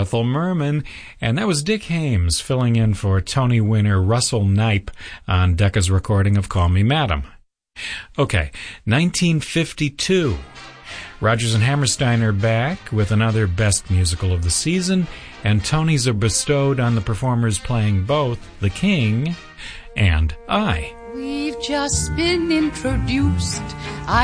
Ethel Merman, and that was Dick Hames filling in for Tony winner Russell Knipe on Decca's recording of Call Me Madam. Okay, 1952. Rodgers and Hammerstein are back with another Best Musical of the Season, and Tonys are bestowed on the performers playing both The King and I. We've just been introduced.